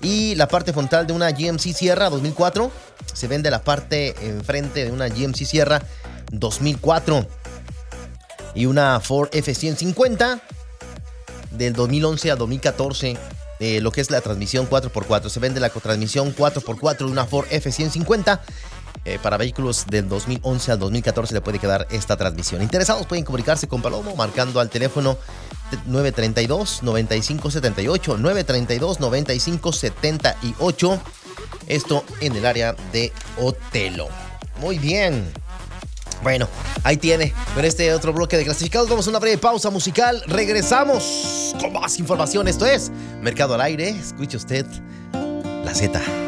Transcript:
Y la parte frontal de una GMC Sierra 2004. Se vende la parte enfrente de una GMC Sierra 2004. Y una Ford F-150 del 2011 a 2014. Lo que es la transmisión 4x4. Se vende la transmisión 4x4 de una Ford F-150. Para vehículos del 2011 al 2014 le puede quedar esta transmisión. Interesados pueden comunicarse con Palomo marcando al teléfono 932-9578. 932-9578. Esto en el área de Otelo. Muy bien. Bueno, ahí tiene. Con este otro bloque de clasificados vamos a una breve pausa musical. Regresamos con más información. Esto es Mercado al Aire. Escuche usted la Z.